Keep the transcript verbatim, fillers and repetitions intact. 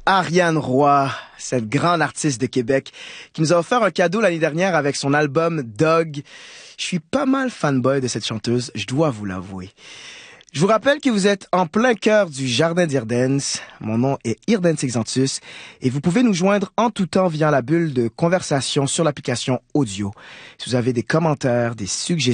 Ariane Roy, cette grande artiste de Québec, qui nous a offert un cadeau l'année dernière avec son album Dog. Je suis pas mal fanboy de cette chanteuse, je dois vous l'avouer. Je vous rappelle que vous êtes en plein cœur du Jardin d'Irdens. Mon nom est Irdens Exantus et vous pouvez nous joindre en tout temps via la bulle de conversation sur l'application audio. Si vous avez des commentaires, des suggestions,